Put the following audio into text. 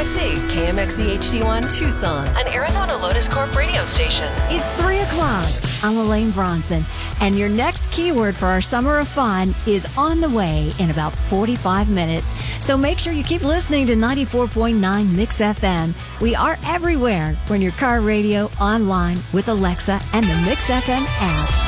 KMXC, KMXC HD1 Tucson, an Arizona Lotus Corp radio station. It's 3 o'clock. I'm Elaine Bronson, and your next keyword for our summer of fun is on the way in about 45 minutes. So make sure you keep listening to 94.9 Mix FM. We are everywhere. We're in your car radio, online, with Alexa, and the Mix FM app.